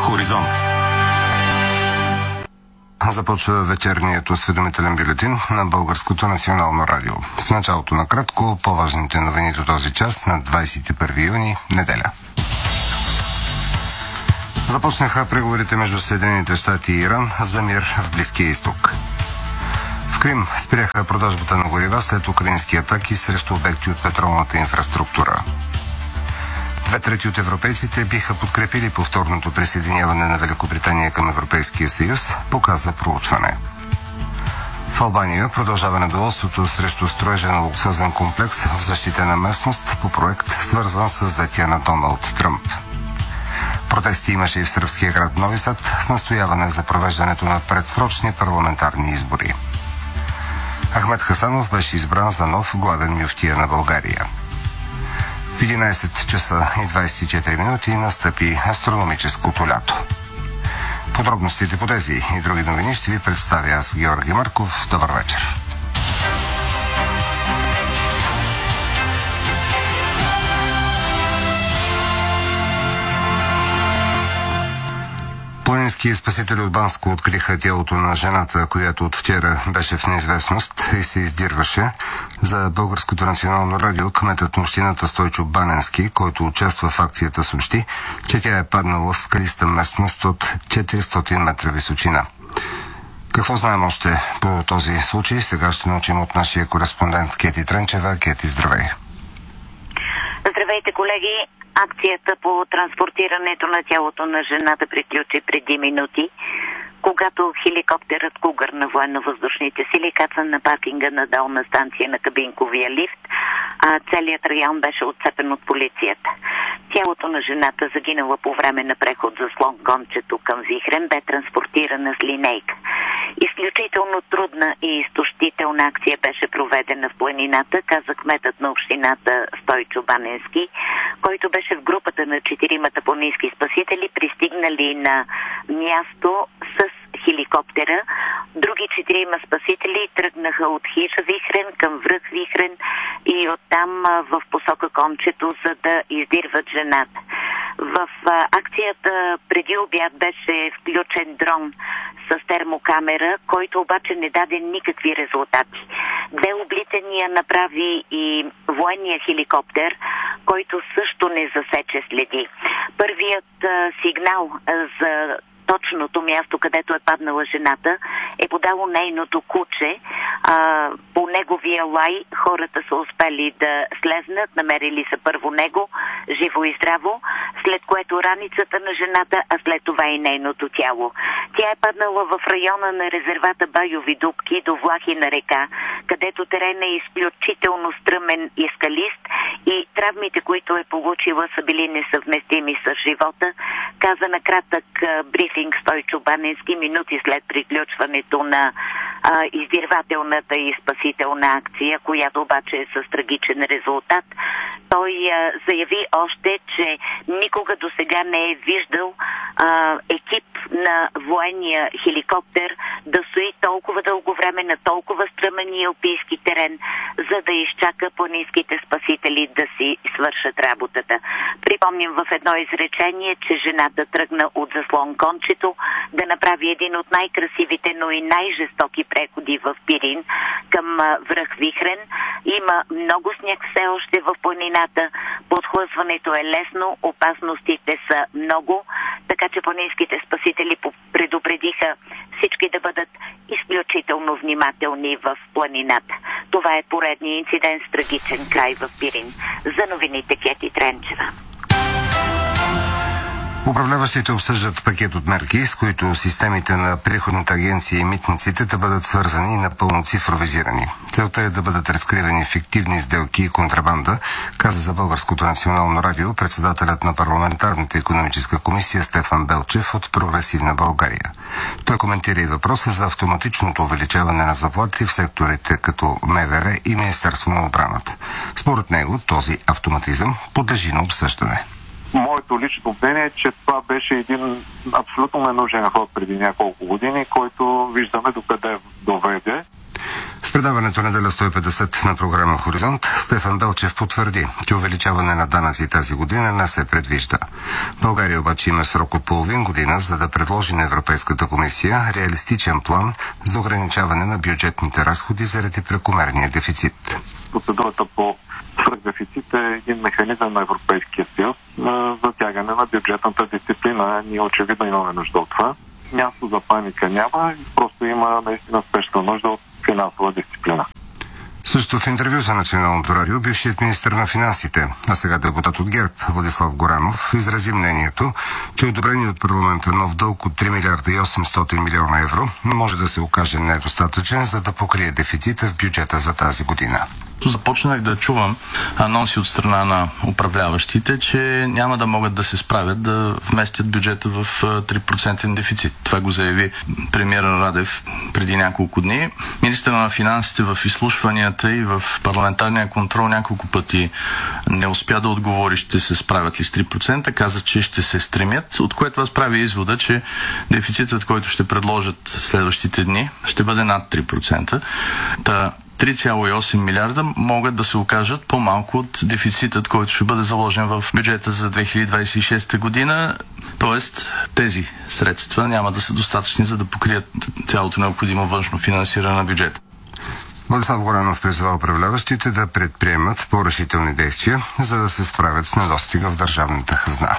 Хоризонт. Започва вечерният осведомителен бюлетин на Българското национално радио. В началото на кратко по-важните новини до този час на 21 юни, неделя. Започнаха преговорите между Съединените щати и Иран за мир в Близкия изток. В Крим спряха продажбата на горива след украински атаки срещу обекти от петролната инфраструктура. 2/3 от европейците биха подкрепили повторното присъединяване на Великобритания към Европейския съюз, показа проучване. В Албания продължава недоволството срещу строежа на луксозен комплекс в защитена местност по проект, свързван с взетия на Доналд Тръмп. Протести имаше и в сръбския град Нови Сад с настояване за провеждането на предсрочни парламентарни избори. Ахмед Хасанов беше избран за нов главен мюфтия на България. В 11 часа и 24 минути настъпи астрономическото лято. Подробностите по тези и други новини ще ви представя аз, Георги Марков. Добър вечер. Планински спасители от Банско откриха тялото на жената, която от вчера беше в неизвестност и се издирваше. За Българското национално радио кметът на общината Стойчо Баненски, който участва в акцията, съобщи, че тя е паднала в скалиста местност от 400 метра височина. Какво знаем още по този случай? Сега ще научим от нашия кореспондент Кети Тренчева. Кети, здравей! Здравейте, колеги! Акцията по транспортирането на тялото на жената приключи преди минути, когато хеликоптерът Кугър на военно-въздушните сили каца на паркинга на долна станция на кабинковия лифт, а целият район беше отцепен от полицията. Тялото на жената, загинала по време на преход за слон-кончето към Вихрен, бе транспортирана с линейка. Изключително трудна и изтощителна акция беше проведена в планината, каза кметът на общината Стойчо Баненски, който беше в групата на 4 планински спасители, пристигнали на място с хеликоптера. Други 4 спасители тръгнаха от хижа Вихрен към връх Вихрен и оттам в посока Кончето, за да издирват жената. В акцията преди обяд беше включен дрон с термокамера, който обаче не даде никакви резултати. 2 облитания направи и военния хеликоптер, който също не засече следи. Първият сигнал за точното място, където е паднала жената, е подало нейното куче. По неговия лай хората са успели да слезнат, намерили са първо него, живо и здраво, след което раницата на жената, а след това и нейното тяло. Тя е паднала в района на резервата Байови дупки до Влахина река, където терен е изключително стръмен и скалист и травмите, които е получила, са били несъвместими с живота, каза на кратък брифинг Стойчо Баненски минути след приключването на издирвателната и спасителна акция, която обаче е с трагичен резултат. Той заяви още, че никога до сега не е виждал екип на военния хеликоптер да стои толкова дълго време на толкова стръмен и алпийски терен, за да изчака планинските спасители да си свършат работата. Припомням в едно изречение, че жената тръгна от заслон Кончето да направи един от най-красивите, но и най-жестоки преходи в Пирин към връх Вихрен. Има много сняг все още в планината, подхлъзването е лесно, опасностите са много, така че планинските спасители предупредиха всички да бъдат изключително внимателни в планината. Това е поредният инцидент с трагичен край в Пирин. За новините Кети Тренчева. Управляващите обсъждат пакет от мерки, с които системите на приходната агенция и митниците да бъдат свързани и напълно цифровизирани. Целта е да бъдат разкривани фиктивни сделки и контрабанда, каза за Българското национално радио председателят на парламентарната икономическа комисия Стефан Белчев от Прогресивна България. Той коментира и въпроса за автоматичното увеличаване на заплати в секторите като МВР и Министерство на отбраната. Според него този автоматизъм подлежи на обсъждане. Моето лично мнение е, че това беше един абсолютно ненужен ход преди няколко години, който виждаме докъде доведе. В предаването неделя 150 на програма Хоризонт Стефан Белчев потвърди, че увеличаване на данъци тази година не се предвижда. България обаче има срок от половин година, за да предложи на Европейската комисия реалистичен план за ограничаване на бюджетните разходи заради прекомерния дефицит. Процедурата по свръхдефицит е един механизъм на Европейския съюз за затягане на бюджетната дисциплина. Ние очевидно имаме нужда от това. Място за паника няма, просто има наистина спешна нужда от финансова дисциплина. Също в интервю за Националното радио бившият министър на финансите, а сега депутат от ГЕРБ Владислав Горанов изрази мнението, че одобрение от парламента нов дълг от 3 милиарда и 800 милиона евро може да се окаже недостатъчен, за да покрие дефицита в бюджета за тази година. Започнах да чувам анонси от страна на управляващите, че няма да могат да се справят да вместят бюджета в 3% дефицит. Това го заяви премиера Радев преди няколко дни. Министър на финансите в изслушванията и в парламентарния контрол няколко пъти не успя да отговори ще се справят ли с 3%, каза, че ще се стремят, от което аз правя извода, че дефицитът, който ще предложат следващите дни, ще бъде над 3%. 3,8 милиарда могат да се окажат по-малко от дефицитът, който ще бъде заложен в бюджета за 2026 година. Тоест, тези средства няма да са достатъчни, за да покрият цялото необходимо външно финансиране на бюджета. Владислав Горанов призва управляващите да предприемат по-решителни действия, за да се справят с недостига в държавната хазна.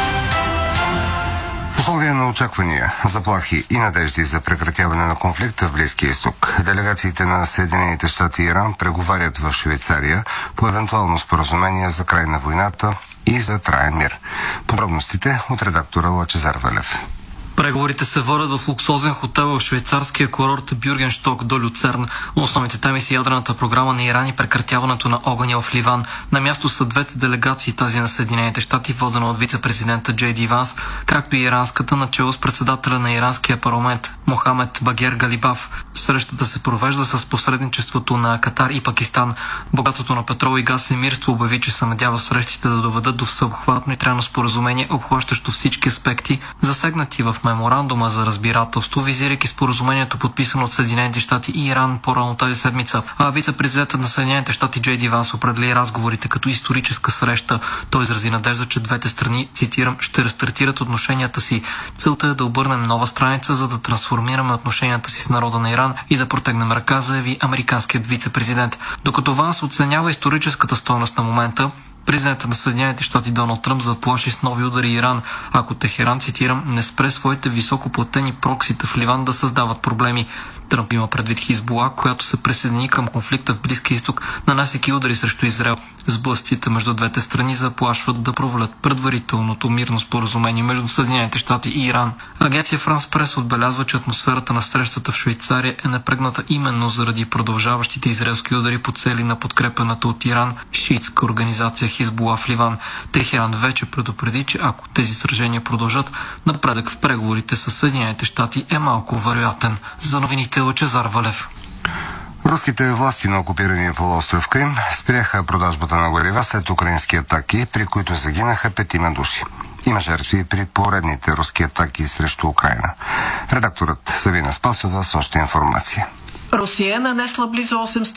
В условия на очаквания, заплахи и надежди за прекратяване на конфликта в Близкия изток, делегациите на Съединените щати и Иран преговарят в Швейцария по евентуално споразумение за край на войната и за траен мир. Подробностите от редактора Лъчезар Велев. Преговорите се водят в луксозен хотел в швейцарския курорт Бюргеншток до Люцерн. Основните теми са ядрената програма на Иран и прекратяването на огъня в Ливан. На място са двете делегации, тази на Съединените щати, водена от вице-президента Джей Ди Ванс, както и иранската, начело с председателя на иранския парламент Мохамед Багер Галибаф. Срещата се провежда с посредничеството на Катар и Пакистан. Богатството на петрол и газ Емирство обяви, че се надява срещите да доведат до всеобхватно и трайно споразумение, обхващащо всички аспекти, засегнати в меморандума за разбирателство, визирайки споразумението, подписано от Съединените щати и Иран по-рано тази седмица. А вице-президентът на Съединените щати Джей Ди Ванс определи разговорите като историческа среща. Той изрази надежда, че двете страни, цитирам, ще рестартират отношенията си. Целта е да обърнем нова страница, за да трансформираме отношенията си с народа на Иран и да протегнем ръка, заяви американският вице-президент. Докато Ванс оценява историческата стойност на момента, президентът на Съединените щати Доналд Тръмп заплаши с нови удари Иран, ако Техеран, цитирам, не спре своите високоплатени проксита в Ливан да създават проблеми. Тръмп има предвид Хизбула, която се присъедини към конфликта в Близкия изток, нанасяйки удари срещу Израел. Сблъсъците между двете страни заплашват да провалят предварителното мирно споразумение между Съединените щати и Иран. Агенция Франс Прес отбелязва, че атмосферата на срещата в Швейцария е напрегната именно заради продължаващите израелски удари по цели на подкрепената от Иран шиитска организация Хизбула в Ливан. Техеран вече предупреди, че ако тези сражения продължат, напредък в преговорите с Съединените щати е малко вероятен. За новините Лъчезар Валев. Руските власти на окупирания полуостров Крим спряха продажбата на горива след украински атаки, при които загинаха 5 души. Има жертви при поредните руски атаки срещу Украина. Редакторът Савина Спасова с още информация. Русия е нанесла близо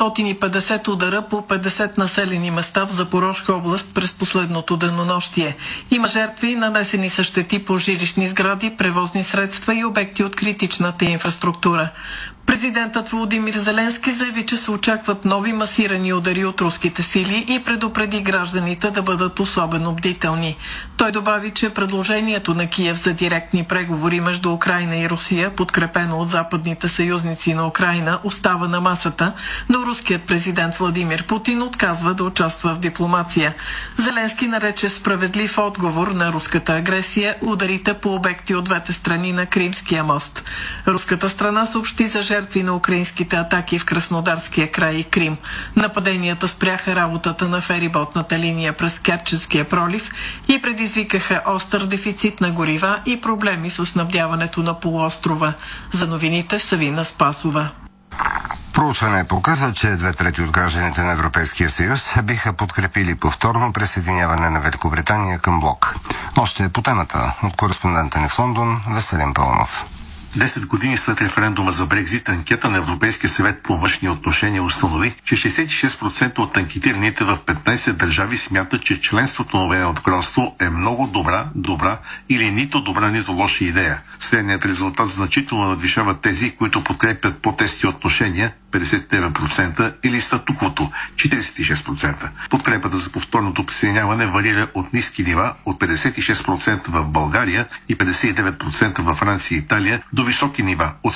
850 удара по 50 населени места в Запорожка област през последното денонощие. Има жертви, нанесени са щети по жилищни сгради, превозни средства и обекти от критичната инфраструктура. Президентът Володимир Зеленски заяви, че се очакват нови масирани удари от руските сили и предупреди гражданите да бъдат особено бдителни. Той добави, че предложението на Киев за директни преговори между Украйна и Русия, подкрепено от западните съюзници на Украйна, остава на масата, но руският президент Владимир Путин отказва да участва в дипломация. Зеленски нарече справедлив отговор на руската агресия ударите по обекти от двете страни на Кримския мост. Руската страна съобщи за жертви на украинските атаки в Краснодарския край и Крим. Нападенията спряха работата на фериботната линия през Керченския пролив и предизвикаха остър дефицит на горива и проблеми с снабдяването на полуострова. За новините Савина Спасова. Проучване показва, че 2/3 от гражданите на Европейския съюз биха подкрепили повторно присъединяване на Великобритания към блок. Още по темата от кореспондента ни в Лондон Веселин Пълнов. 10 години след референдума за Брекзит, анкета на Европейския съвет по външни отношения установи, че 66% от анкетираните в 15 държави смятат, че членството на Обединеното кралство е много добра или нито добра, нито лоша идея. Средният резултат значително надвишава тези, които подкрепят по-тесни отношения 59% или статуквото 46%. Подкрепата за повторното присъединяване варира от ниски нива от 56% в България и 59% във Франция и Италия до високи нива от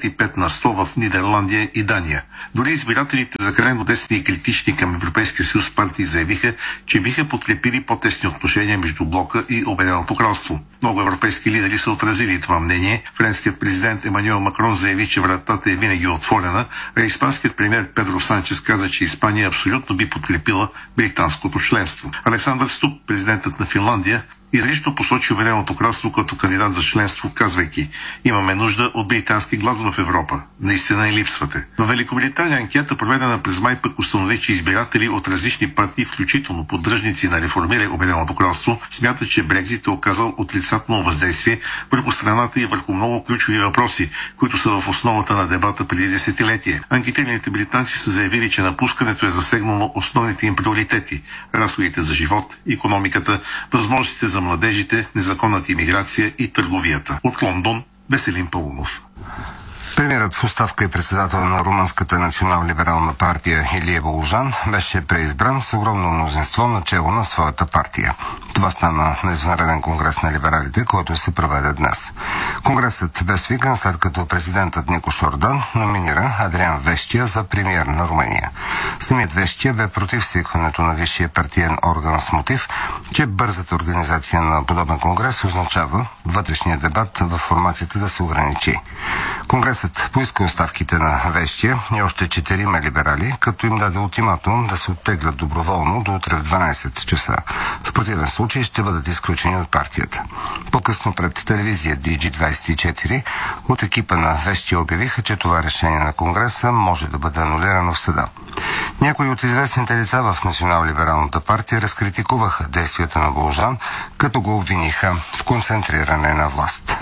75% в Нидерландия и Дания. Дори избирателите за крайно десни и критични към Европейския съюз партии заявиха, че биха подкрепили по-тесни отношения между блока и Обединеното кралство. Много европейски лидери са отразили това мнение. Френският президент Емануел Макрон заяви, че вратата е винаги отворена, а испанският премиер Педро Санчес каза, че Испания абсолютно би подкрепила британското членство. Александър Ступ, президентът на Финландия, изрично посочи Обединеното кралство като кандидат за членство, казвайки: имаме нужда от британски глас в Европа. Наистина и липсвате. В Великобритания анкета, проведена през май, пък установи, че избиратели от различни партии, включително поддръжници на реформирай Обединеното кралство, смятат, че Брекзит е оказал отрицателно въздействие върху страната и върху много ключови въпроси, които са в основата на дебата преди десетилетие. Анкетираните британци са заявили, че напускането е засегнало основните им приоритети – разходите за живот, икономиката, възможностите за младежите, незаконната имиграция и търговията. От Лондон, Веселин Паунов. Премиерът в оставка и председател на Румънската национал-либерална партия Илия Болужан беше преизбран с огромно мнозинство начело на своята партия. Това стана на извънреден конгрес на либералите, който се проведе днес. Конгресът бе свикан след като президентът Никош Ордан номинира Адриан Вещия за премиер на Румъния. Самият Вещия бе против свикването на висшия партиен орган с мотив, че бързата организация на подобен конгрес означава вътрешния дебат в формацията да се ограничи. Конгресът поиска оставките на Вещия и още 4 либерали, като им даде ултиматум да се оттеглят доброволно до утре в 12 часа. В противен случай ще бъдат изключени от партията. По-късно пред телевизия DG24 от екипа на Вещия обявиха, че това решение на Конгреса може да бъде анулирано в съда. Някои от известните лица в Национал-либералната партия разкритикуваха действията на Болужан, като го обвиниха в концентриране на власт.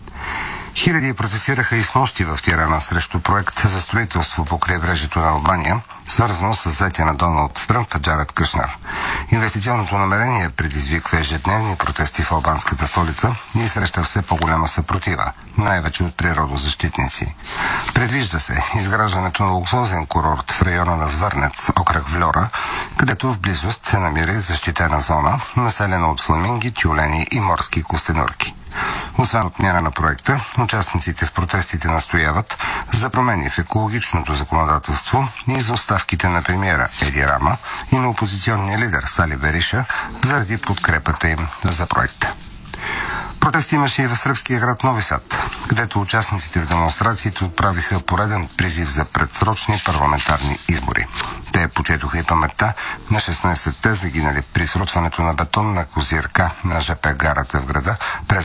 Хиляди протестираха и снощи в Тирана срещу проект за строителство по крайбрежието на Албания, свързано с взетия на Доналд Тръмп Джаред Кушнер. Инвестиционното намерение предизвиква ежедневни протести в албанската столица и среща все по-голяма съпротива, най-вече от природозащитници. Предвижда се изграждането на луксозен курорт в района на Звърнец, окръг Вльора, където в близост се намира защитена зона, населена от фламинги, тюлени и морски костенурки. Освен отмяна на проекта, участниците в протестите настояват за промени в екологичното законодателство и за оставките на премиера Еди Рама и на опозиционния лидер Сали Бериша заради подкрепата им за проекта. Протести имаше и в сръбския град Нови Сад, където участниците в демонстрациите отправиха пореден призив за предсрочни парламентарни избори. Те почетоха и паметта на 16-те загинали при срутването на бетонна козирка на ЖП гарата в града през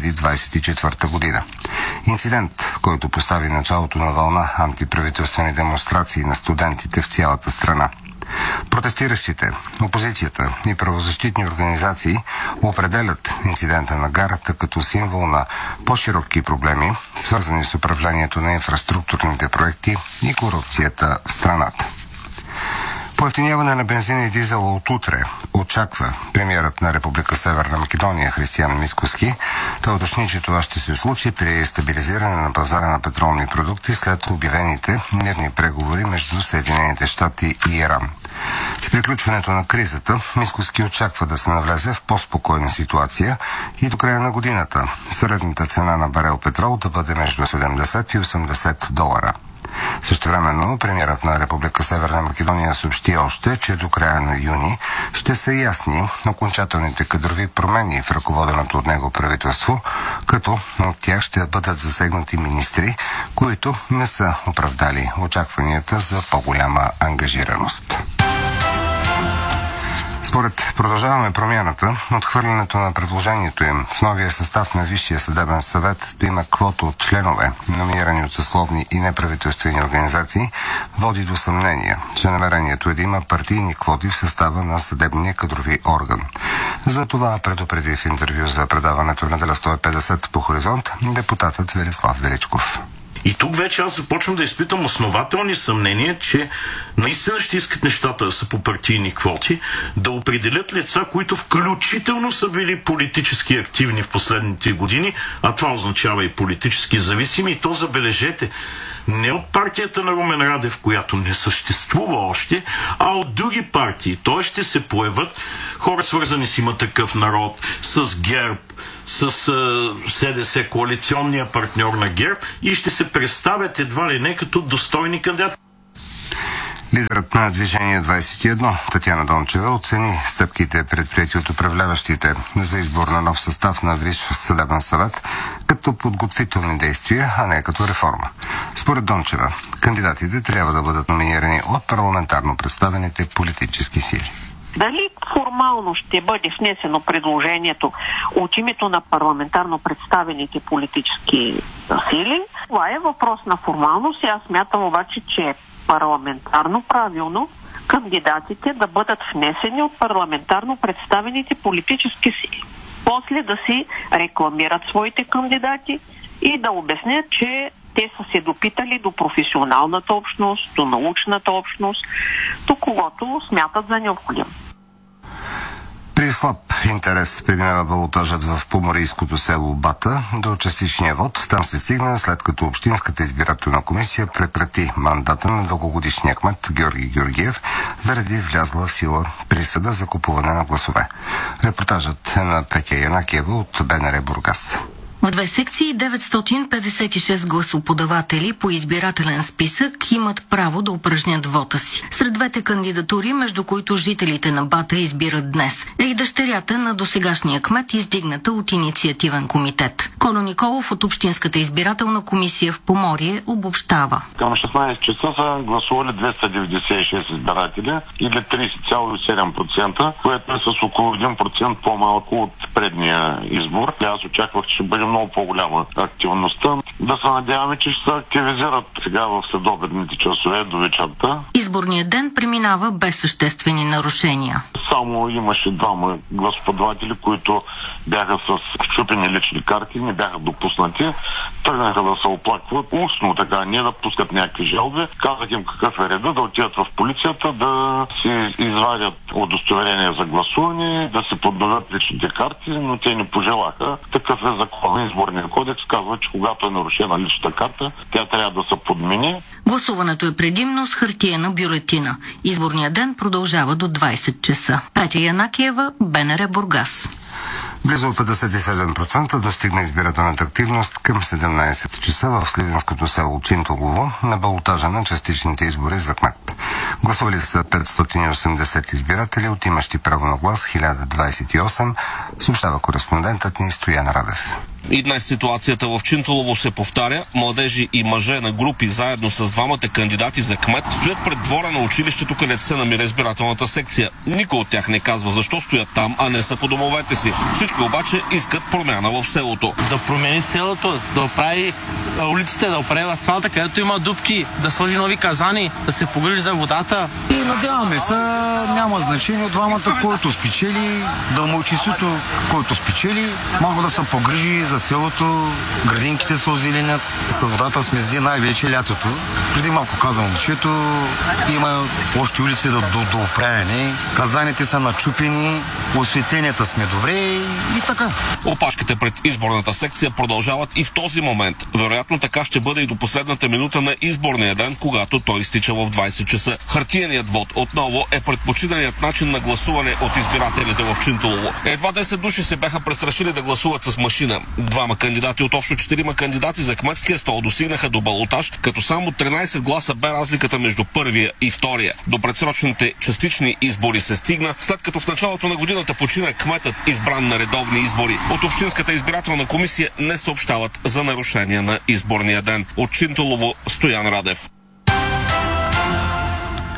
2024 година. Инцидент, който постави началото на вълна антиправителствени демонстрации на студентите в цялата страна. Протестиращите, опозицията и правозащитни организации определят инцидента на гарата като символ на по-широки проблеми, свързани с управлението на инфраструктурните проекти и корупцията в страната. Поевтиняване на бензина и дизела от утре очаква премиерът на Република Северна Македония Християн Мицкоски. Той уточни, че това ще се случи при стабилизиране на пазара на петролни продукти след обявените мирни преговори между Съединените щати и Иран. С приключването на кризата Мицкоски очаква да се навлезе в по-спокойна ситуация и до края на годината средната цена на барел петрол да бъде между 70 и 80 долара. Същевременно премиерът на Република Северна Македония съобщи още, че до края на юни ще са ясни окончателните кадрови промени в ръководеното от него правителство, като от тях ще бъдат засегнати министри, които не са оправдали очакванията за по-голяма ангажираност. Според Продължаваме промяната, отхвърлянето на предложението им в новия състав на Висшия съдебен съвет да има квота от членове, номинирани от съсловни и неправителствени организации, води до съмнение, че намерението е да има партийни квоти в състава на съдебния кадрови орган. За това предупреди в интервю за предаването в неделя 150 по Хоризонт депутатът Велислав Величков. И тук вече аз започвам да изпитам основателни съмнения, че наистина ще искат нещата да са по партийни квоти, да определят лица, които включително са били политически активни в последните години, а това означава и политически зависими. И то, забележете, не от партията на Румен Радев, която не съществува още, а от други партии. Той ще се появят хора, свързани с Има такъв народ, с ГЕРБ, с СДС, коалиционния партньор на ГЕРБ, и ще се представят едва ли не като достойни кандидати. Лидерът на Движение 21, Татяна Дончева, оцени стъпките, предприети от управляващите за избор на нов състав на Висш съдебен съвет, като подготвителни действия, а не като реформа. Според Дончева, кандидатите трябва да бъдат номинирани от парламентарно представените политически сили. Дали формално ще бъде внесено предложението от името на парламентарно представените политически сили, това е въпрос на формалност. Аз смятам обаче, че е парламентарно правилно кандидатите да бъдат внесени от парламентарно представените политически сили. После да си рекламират своите кандидати и да обяснят, че те са се допитали до професионалната общност, до научната общност, до когото смятат за необходим. При слаб интерес преминава балотажът в поморийското село Бата до частичния вод. Там се стигна, след като Общинската избирателна комисия прекрати мандата на дългогодишния кмет Георги Георгиев заради влязла в сила присъда за купуване на гласове. Репортажът е на Петя Янакиева от БНР Бургас. В две секции 956 гласоподаватели по избирателен списък имат право да упражнят вота си. Сред двете кандидатури, между които жителите на Бата избират днес, е и дъщерята на досегашния кмет, издигната от инициативен комитет. Коло Николов от Общинската избирателна комисия в Поморие обобщава. Към 16 часа са гласували 296 избиратели или 30,7%, което е с около 1% по-малко от предния избор. Аз очаквах, че ще бъде много по-голяма активността. Да се надяваме, че ще се активизират сега в следобедните часове до вечерта. Изборният ден преминава без съществени нарушения. Само имаше двама гласоподаватели, които бяха с счупени лични карти, не бяха допуснати. Тръгнаха да се оплакват устно, така, не да пускат някакви жалби. Казах им какъв е реда, да отидат в полицията, да си извадят удостоверение за гласуване, да си подновят личните карти, но те не пожелаха. Такъв е закон. Изборния кодекс казва, че когато е нарушена личната карта, тя трябва да се подмени. Гласуването е предимно с хартиена бюлетина. Изборният ден продължава до 20 часа. Петя Янакиева, БНР Бургас. Близо 57% достигна избирателната активност към 17 часа в сливенското село Чинтулово на балотажа на частичните избори за кмет. Гласували са 580 избиратели, от имащи право на глас 1028, съобщава кореспондентът ни Стоян Радев. И днес ситуацията в Чинтулово се повтаря. Младежи и мъже на групи заедно с двамата кандидати за кмет стоят пред двора на училището, където се намира избирателната секция. Никой от тях не казва защо стоят там, а не са по домовете си. Всички обаче искат промяна в селото. Да промени селото, да оправи улиците, да оправи асфалта, където има дупки, да сложи нови казани, да се погрижи за водата. И надяваме се, няма значение от двамата, който спечели, дълмочеството, който спечели, малко да се погрижи за селото, градинките се озеленят, с водата сме зли най-вече лятото. Преди малко каза момчето, има още улици до оправяне, казаните са начупени, осветленията сме добре и така. Опашките пред изборната секция продължават и в този момент. Вероятно така ще бъде и до последната минута на изборния ден, когато той изтича в 20 часа. Хартиеният вод отново е предпочитаният начин на гласуване от избирателите в Чинтулово. Едва 10 души се бяха престрашили да гласуват с машина. Двама кандидати от общо 4 кандидати за кметския стол достигнаха до балотаж, като само 13 гласа бе разликата между първия и втория. До предсрочните частични избори се стигна, след като в началото на годината почина кметът, избран на редовни избори. От Общинската избирателна комисия не съобщават за нарушения на изборния ден. От Чинтулово, Стоян Радев.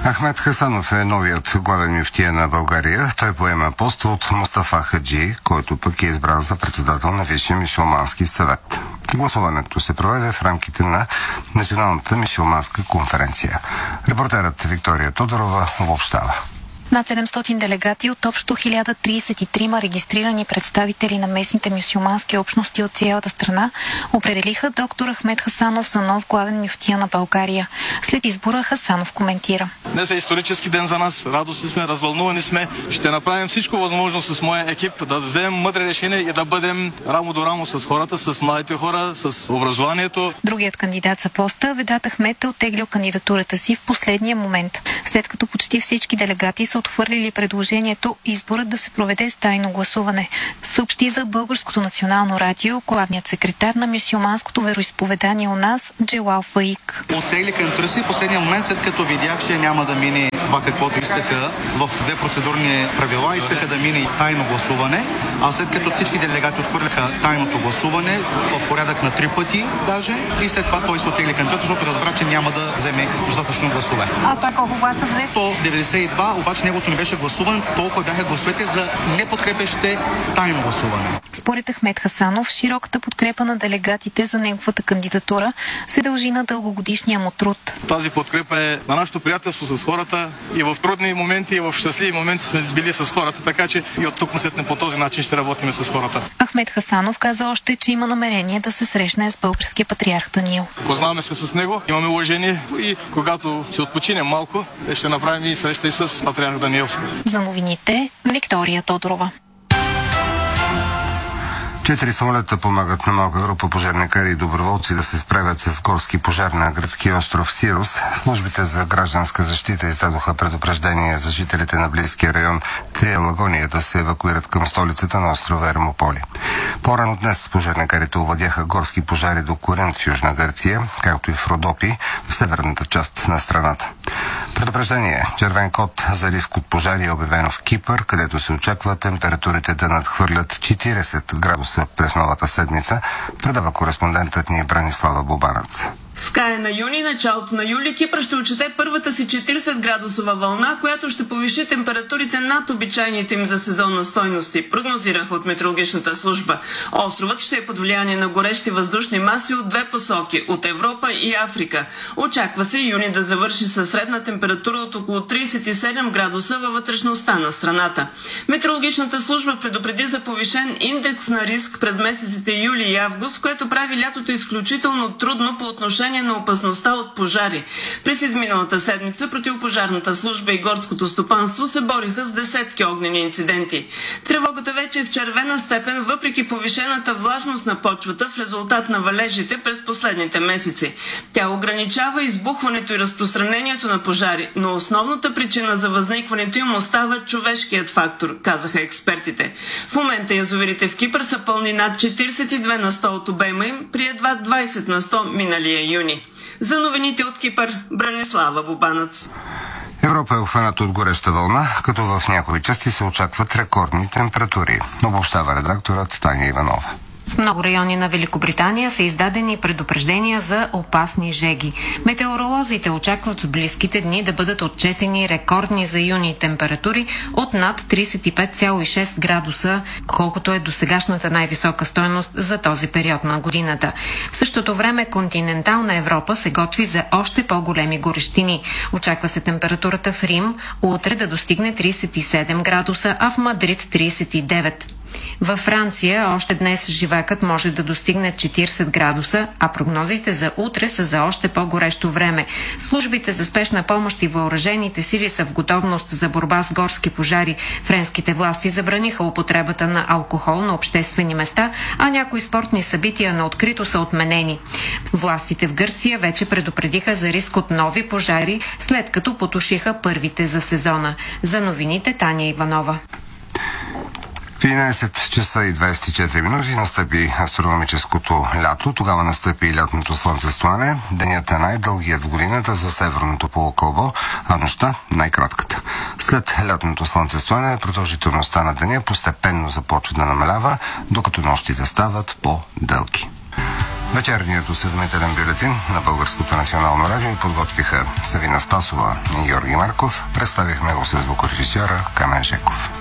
Ахмед Хасанов е новият главен мюфтия на България. Той поема поста от Мустафа Хаджи, който пък е избран за председател на Висшия мюсюлмански съвет. Гласуването се проведе в рамките на Националната мюсюлманска конференция. Репортерът Виктория Тодорова обобщава. Над 700 делегати от общо 1033 регистрирани представители на местните мюсюлмански общности от цялата страна определиха доктор Ахмед Хасанов за нов главен мюфтия на България. След избора Хасанов коментира. Днес е исторически ден за нас. Радостни сме, развълнувани сме. Ще направим всичко възможно с моя екип да вземем мъдри решения и да бъдем рамо до рамо с хората, с младите хора, с образованието. Другият кандидат за поста, Ведат Ахмед, е оттеглил кандидатурата си в последния момент, след като почти всички делегати са отхвърлили предложението изборът да се проведе с тайно гласуване. Съобщи за Българското национално радио главният секретар на мюсюлманското вероизповедание у нас Джелал Фаик. Оттегли кандидатурата си в последния момент, след като видях, че няма да мине това, каквото искаха в две процедурни правила, искаха да мине и тайно гласуване, а след като всички делегати отхвърляха тайното гласуване в порядък на 3 пъти даже, и след това той се оттегли кандидатурата, защото разбра, че няма да вземе достатъчно гласове. А той колко гласа взе? 192, обаче неговото не беше гласуван, толкова бяха гласовете за неподкрепящите тайно гласуване. Според Ахмед Хасанов, широката подкрепа на делегатите за неговата кандидатура се дължи на дългогодишния му труд. Тази подкрепа е на нашето приятелство с хората, и в трудни моменти, и в щастливи моменти сме били с хората, така че и от тук насетне по този начин ще работим с хората. Ахмед Хасанов каза още, че има намерение да се срещне с българския патриарх Даниил. Познаваме се с него, имаме уважение и когато се отпочинем малко, ще направим и среща и с патриарх Даниил. За новините, Виктория Тодорова. 4 самолета помагат на малка група пожарникари и доброволци да се справят с горски пожар на гръцкия остров Сирос. Службите за гражданска защита издадоха предупреждение за жителите на близкия район Триалагония да се евакуират към столицата на острова Ермополи. По-рано днес пожарникарите овладяха горски пожари до Коринт в Южна Гърция, както и в Родопи в северната част на страната. Предупреждение червен код за риск от пожари е обявено в Кипър, където се очаква температурите да надхвърлят 40 градуса през новата седмица, предава кореспондентът ни Бранислава Бобанац. В края на юни, началото на юли, Кипър ще отчете първата си 40-градусова вълна, която ще повиши температурите над обичайните им за сезонна стойности, прогнозираха от метеорологичната служба. Островът ще е под влияние на горещи въздушни маси от две посоки – от Европа и Африка. Очаква се юни да завърши със средна температура от около 37 градуса във вътрешността на страната. Метеорологичната служба предупреди за повишен индекс на риск през месеците юли и август, което прави лятото изключително трудно по отношение на опасността от пожари. През изминалата седмица противопожарната служба и горското стопанство се бориха с десетки огнени инциденти. Тревогата вече е в червена степен, въпреки повишената влажност на почвата в резултат на валежите през последните месеци. Тя ограничава избухването и разпространението на пожари, но основната причина за възникването им остава човешкият фактор, казаха експертите. В момента язовирите в Кипър са пълни над 42 на 100 от обема им, при едва 20 на 100 миналия юни. За новините от Кипър, Бранислава Бобанац. Европа е обхваната от гореща вълна, като в някои части се очакват рекордни температури. Обобщава редакторът Таня Иванова. В много райони на Великобритания са издадени предупреждения за опасни жеги. Метеоролозите очакват в близките дни да бъдат отчетени рекордни за юни температури от над 35,6 градуса, колкото е досегашната най-висока стойност за този период на годината. В същото време континентална Европа се готви за още по-големи горещини. Очаква се температурата в Рим утре да достигне 37 градуса, а в Мадрид 39. Във Франция още днес живакът може да достигне 40 градуса, а прогнозите за утре са за още по-горещо време. Службите за спешна помощ и въоръжените сили са в готовност за борба с горски пожари. Френските власти забраниха употребата на алкохол на обществени места, а някои спортни събития на открито са отменени. Властите в Гърция вече предупредиха за риск от нови пожари, след като потушиха първите за сезона. За новините Таня Иванова. В 11 часа и 24 минути настъпи астрономическото лято. Тогава настъпи и лятното слънцестояне. Денят е най-дългият в годината за северното полукълбо, а нощта най-кратката. След лятното слънцестояне продължителността на деня постепенно започва да намалява, докато нощите стават по-дълги. Вечерният осведомителен бюлетин на Българското национално радио подготвиха Савина Спасова и Георги Марков. Представихме го с звукорежисьора Камен Жеков.